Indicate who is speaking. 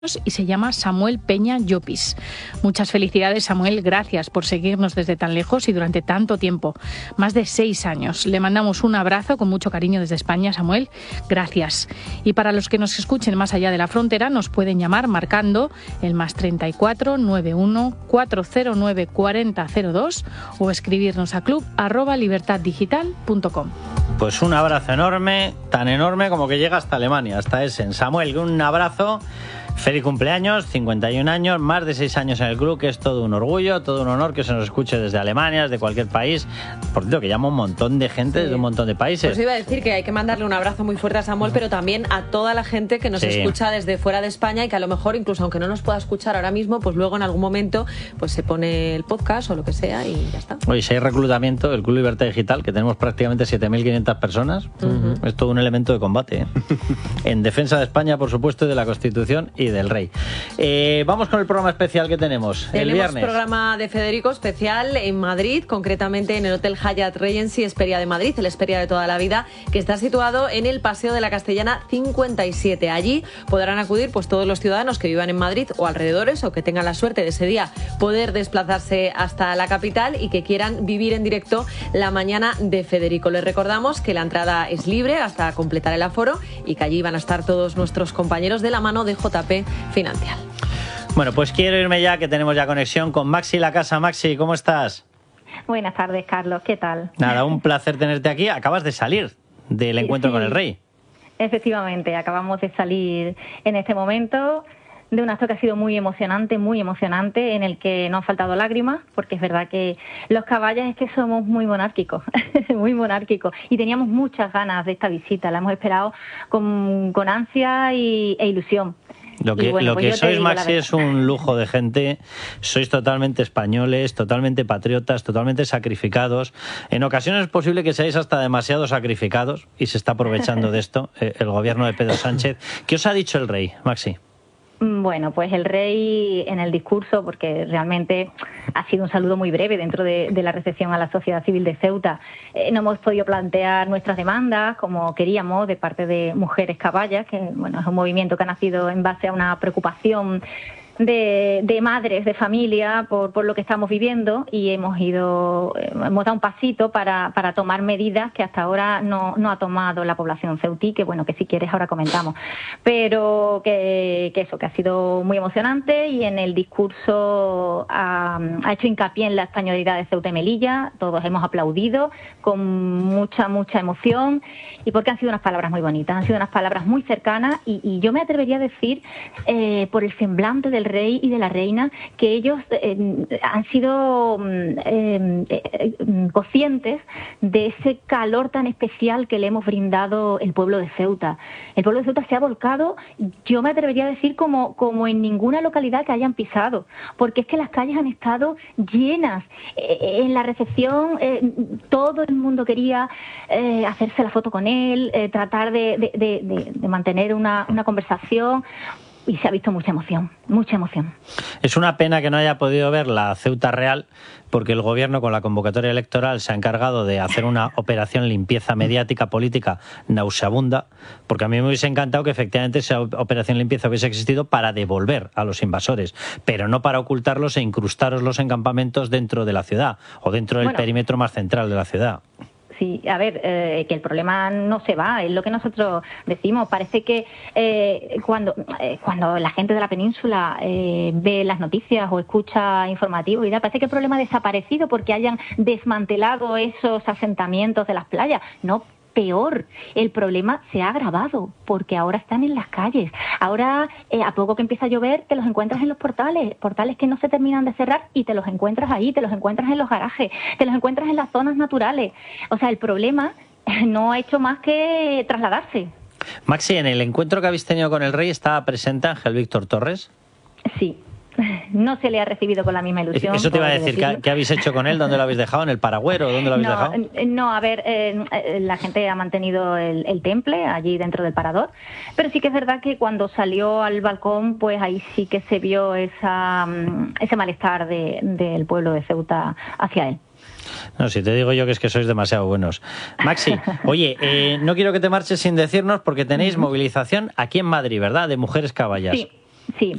Speaker 1: y se llama Samuel Peña Llopis. Muchas felicidades, Samuel, gracias por seguirnos desde tan lejos y durante tanto tiempo, más de 6 años. Le mandamos un abrazo con mucho cariño desde España, Samuel, gracias. Y para los que nos escuchen más allá de la frontera, nos pueden llamar marcando el +34 91 409 4002 o escribirnos a club@libertaddigital.com.
Speaker 2: Pues un abrazo enorme, tan enorme como que llega hasta Alemania, hasta Essen. Samuel, un abrazo. Feliz cumpleaños, 51 años, más de 6 años en el club, que es todo un orgullo, todo un honor que se nos escuche desde Alemania, desde cualquier país. Por cierto, que llama un montón de gente de un montón de países.
Speaker 3: Pues iba a decir que hay que mandarle un abrazo muy fuerte a Samuel, pero también a toda la gente que nos escucha desde fuera de España y que a lo mejor, incluso aunque no nos pueda escuchar ahora mismo, pues luego en algún momento pues se pone el podcast o lo que sea y ya está.
Speaker 2: Oye, si hay reclutamiento, el Club Libertad Digital, que tenemos prácticamente 7.500 personas, es todo un elemento de combate, en defensa de España, por supuesto, y de la Constitución y del Rey. Vamos con el programa especial que tenemos el viernes.
Speaker 3: Tenemos programa de Federico especial en Madrid, concretamente en el Hotel Hyatt Regency Hesperia de Madrid, el Hesperia de toda la vida, que está situado en el Paseo de la Castellana 57. Allí podrán acudir pues todos los ciudadanos que vivan en Madrid o alrededores o que tengan la suerte de ese día poder desplazarse hasta la capital y que quieran vivir en directo la mañana de Federico. Les recordamos que la entrada es libre hasta completar el aforo y que allí van a estar todos nuestros compañeros de la mano de JP Financial.
Speaker 2: Bueno, pues quiero irme ya, que tenemos ya conexión con Maxi La Casa. Maxi, ¿cómo estás?
Speaker 4: Buenas tardes, Carlos, ¿qué tal?
Speaker 2: Nada, un placer tenerte aquí. Acabas de salir del encuentro con el Rey.
Speaker 4: Efectivamente, acabamos de salir en este momento de un acto que ha sido muy emocionante, en el que no han faltado lágrimas, porque es verdad que los caballas es que somos muy monárquicos, muy monárquicos, y teníamos muchas ganas de esta visita, la hemos esperado con ansia e ilusión.
Speaker 2: Lo que sois, Maxi, es un lujo de gente. Sois totalmente españoles, totalmente patriotas, totalmente sacrificados. En ocasiones es posible que seáis hasta demasiado sacrificados y se está aprovechando de esto el gobierno de Pedro Sánchez. ¿Qué os ha dicho el Rey, Maxi?
Speaker 4: Bueno, pues el Rey en el discurso, porque realmente ha sido un saludo muy breve dentro de la recepción a la sociedad civil de Ceuta, no hemos podido plantear nuestras demandas como queríamos de parte de Mujeres Caballas, que bueno, es un movimiento que ha nacido en base a una preocupación de madres de familia por lo que estamos viviendo, y hemos dado un pasito para tomar medidas que hasta ahora no ha tomado la población ceutí, que bueno, que si quieres ahora comentamos, pero que ha sido muy emocionante, y en el discurso ha hecho hincapié en la españolidad de Ceuta y Melilla. Todos hemos aplaudido con mucha emoción, y porque han sido unas palabras muy bonitas, han sido unas palabras muy cercanas, y yo me atrevería a decir, por el semblante del Rey y de la Reina, que ellos han sido conscientes de ese calor tan especial que le hemos brindado el pueblo de Ceuta. El pueblo de Ceuta se ha volcado, yo me atrevería a decir, como en ninguna localidad que hayan pisado, porque es que las calles han estado llenas. En la recepción todo el mundo quería hacerse la foto con él, tratar de mantener una conversación. Y se ha visto mucha emoción, mucha emoción.
Speaker 2: Es una pena que no haya podido ver la Ceuta Real, porque el gobierno con la convocatoria electoral se ha encargado de hacer una operación limpieza mediática política nauseabunda, porque a mí me hubiese encantado que efectivamente esa operación limpieza hubiese existido para devolver a los invasores, pero no para ocultarlos e incrustároslos en campamentos dentro de la ciudad o dentro del perímetro más central de la ciudad.
Speaker 4: Sí, a ver, que el problema no se va, es lo que nosotros decimos. Parece que cuando la gente de la península ve las noticias o escucha informativos y tal, parece que el problema ha desaparecido porque hayan desmantelado esos asentamientos de las playas. No, peor, el problema se ha agravado porque ahora están en las calles. Ahora, a poco que empieza a llover, te los encuentras en los portales que no se terminan de cerrar, y te los encuentras ahí, te los encuentras en los garajes, te los encuentras en las zonas naturales. O sea, el problema no ha hecho más que trasladarse.
Speaker 2: Maxi, en el encuentro que habéis tenido con el Rey, ¿estaba presente Ángel Víctor Torres?
Speaker 4: Sí. No se le ha recibido con la misma ilusión.
Speaker 2: Eso te iba a decir, ¿qué habéis hecho con él? ¿Dónde lo habéis dejado? ¿En el Paragüero? ¿Dónde lo habéis dejado?
Speaker 4: No, a ver, la gente ha mantenido el temple allí dentro del parador, pero sí que es verdad que cuando salió al balcón, pues ahí sí que se vio ese malestar del pueblo de Ceuta hacia él.
Speaker 2: No, si te digo yo que es que sois demasiado buenos. Maxi, oye, no quiero que te marches sin decirnos, porque tenéis movilización aquí en Madrid, ¿verdad? De Mujeres Caballas.
Speaker 4: Sí. Sí,